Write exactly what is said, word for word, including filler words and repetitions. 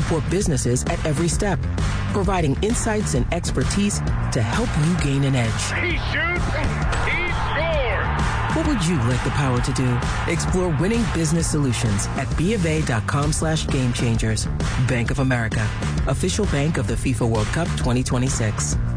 support businesses at every step, providing insights and expertise to help you gain an edge. He shoots, he scores! What would you like the power to do? Explore winning business solutions at BofA.com slash game changers. Bank of America, official bank of the FIFA World Cup twenty twenty-six.